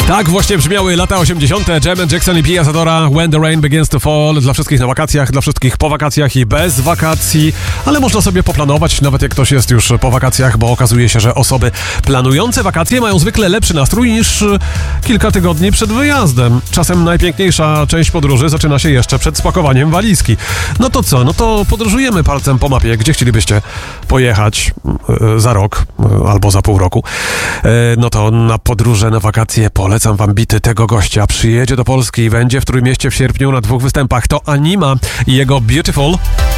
Tak właśnie brzmiały lata 80. Janet Jackson i Pia Zadora, When the Rain Begins to Fall. Dla wszystkich na wakacjach, dla wszystkich po wakacjach i bez wakacji. Ale można sobie poplanować, nawet jak ktoś jest już po wakacjach, bo okazuje się, że osoby planujące wakacje mają zwykle lepszy nastrój niż kilka tygodni przed wyjazdem. Czasem najpiękniejsza część podróży zaczyna się jeszcze przed spakowaniem walizki. No to co? No to podróżujemy palcem po mapie. Gdzie chcielibyście pojechać za rok albo za pół roku? No to na podróże, na wakacje polecam wam bity tego gościa. Przyjedzie do Polski i będzie w Trójmieście w sierpniu na 2 występach. To Anima i jego Beautiful.